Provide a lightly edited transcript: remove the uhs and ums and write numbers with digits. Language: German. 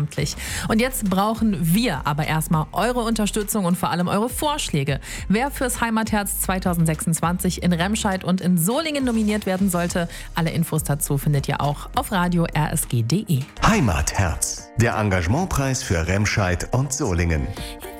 ehrenamtlich. Und jetzt brauchen wir aber erstmal eure Unterstützung und vor allem eure Vorschläge. Wer fürs Heimatherz 2026 in Remscheid und in Solingen nominiert werden sollte, alle Infos dazu findet ihr auch auf radio-rsg.de. Heimatherz, der Engagementpreis für Remscheid und Solingen.